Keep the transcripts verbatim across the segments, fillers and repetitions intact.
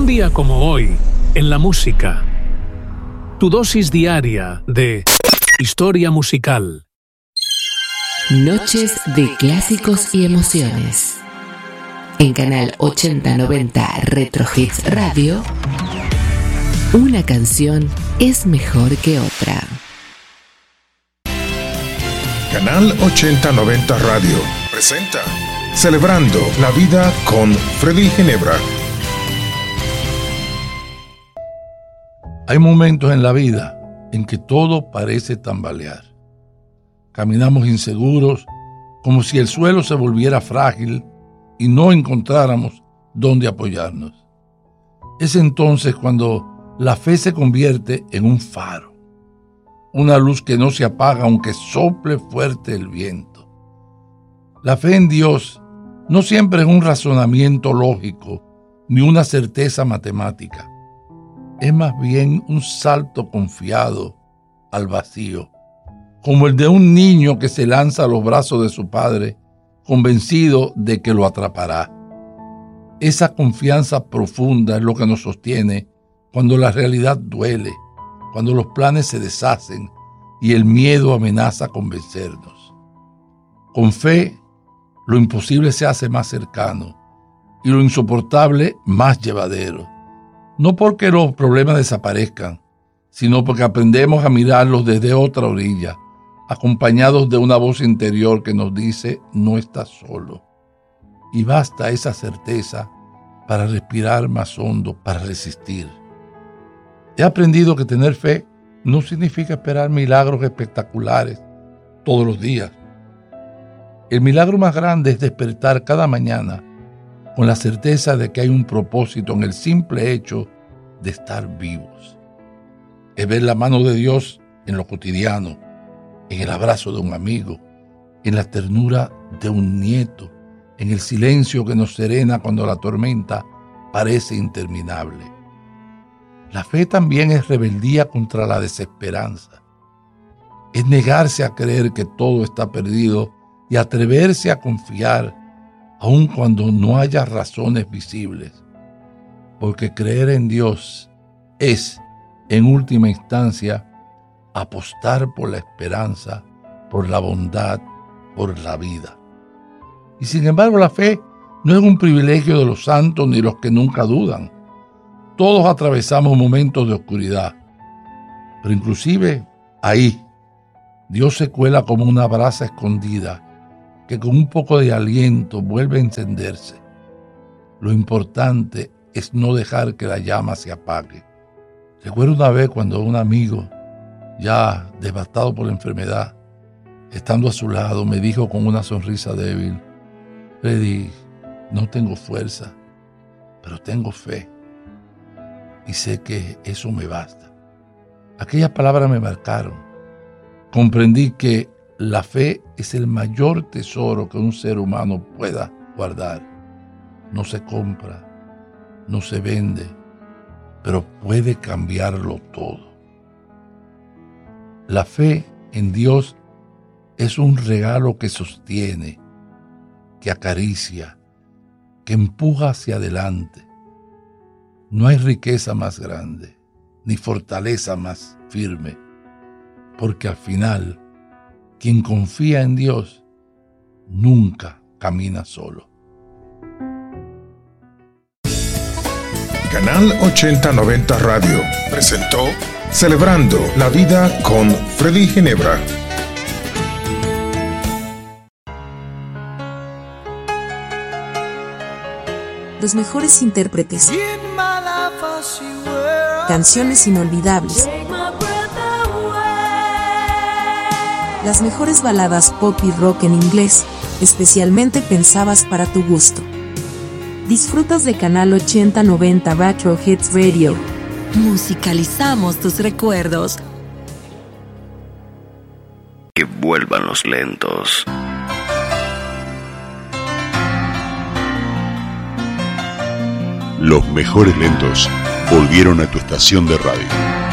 Un día como hoy, en la música. Tu dosis diaria de historia musical. Noches de clásicos y emociones. En Canal ochenta noventa Retro Hits Radio, una canción es mejor que otra. Canal ochenta noventa Radio presenta Celebrando la Vida con Freddy Ginebra. Hay momentos en la vida en que todo parece tambalear. Caminamos inseguros, como si el suelo se volviera frágil y no encontráramos dónde apoyarnos. Es entonces cuando la fe se convierte en un faro, una luz que no se apaga aunque sople fuerte el viento. La fe en Dios no siempre es un razonamiento lógico ni una certeza matemática. Es más bien un salto confiado al vacío, como el de un niño que se lanza a los brazos de su padre, convencido de que lo atrapará. Esa confianza profunda es lo que nos sostiene cuando la realidad duele, cuando los planes se deshacen y el miedo amenaza con vencernos. Con fe, lo imposible se hace más cercano y lo insoportable más llevadero. No porque los problemas desaparezcan, sino porque aprendemos a mirarlos desde otra orilla, acompañados de una voz interior que nos dice, no estás solo. Y basta esa certeza para respirar más hondo, para resistir. He aprendido que tener fe no significa esperar milagros espectaculares todos los días. El milagro más grande es despertar cada mañana con la certeza de que hay un propósito en el simple hecho de estar vivos. Es ver la mano de Dios en lo cotidiano, en el abrazo de un amigo, en la ternura de un nieto, en el silencio que nos serena cuando la tormenta parece interminable. La fe también es rebeldía contra la desesperanza. Es negarse a creer que todo está perdido y atreverse a confiar aun cuando no haya razones visibles. Porque creer en Dios es, en última instancia, apostar por la esperanza, por la bondad, por la vida. Y sin embargo, la fe no es un privilegio de los santos ni los que nunca dudan. Todos atravesamos momentos de oscuridad, pero inclusive ahí, Dios se cuela como una brasa escondida que con un poco de aliento vuelve a encenderse. Lo importante es no dejar que la llama se apague. Recuerdo una vez cuando un amigo, ya devastado por la enfermedad, estando a su lado, me dijo con una sonrisa débil, Freddy, no tengo fuerza, pero tengo fe. Y sé que eso me basta. Aquellas palabras me marcaron. Comprendí que la fe es el mayor tesoro que un ser humano pueda guardar. No se compra, no se vende, pero puede cambiarlo todo. La fe en Dios es un regalo que sostiene, que acaricia, que empuja hacia adelante. No hay riqueza más grande, ni fortaleza más firme, porque al final, quien confía en Dios nunca camina solo. Canal ochenta noventa Radio presentó Celebrando la Vida con Freddy Ginebra. Los mejores intérpretes, canciones inolvidables, las mejores baladas pop y rock en inglés, especialmente pensadas para tu gusto. Disfrutas de Canal ochenta noventa Retro Hits Radio. Musicalizamos tus recuerdos. Que vuelvan los lentos. Los mejores lentos volvieron a tu estación de radio.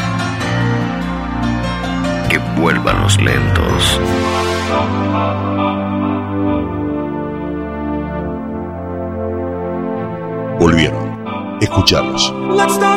Que vuelvan los lentos. Volvieron. escucharlos. Let's start